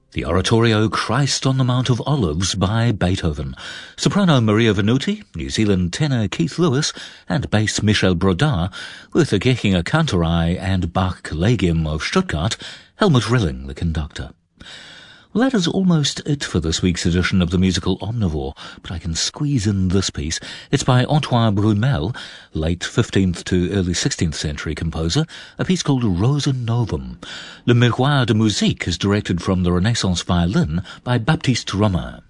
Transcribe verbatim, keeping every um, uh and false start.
The oratorio Christ on the Mount of Olives by Beethoven. Soprano Maria Venuti, New Zealand tenor Keith Lewis, and bass Michel Brodin, with the Gechinger Kantorei and Bach Collegium of Stuttgart, Helmut Rilling, the conductor. Well, that is almost it for this week's edition of the Musical Omnivore, but I can squeeze in this piece. It's by Antoine Brunel, late fifteenth to early sixteenth century composer, a piece called Rosa Novum. Le Miroir de Musique is directed from the Renaissance violin by Baptiste Romain.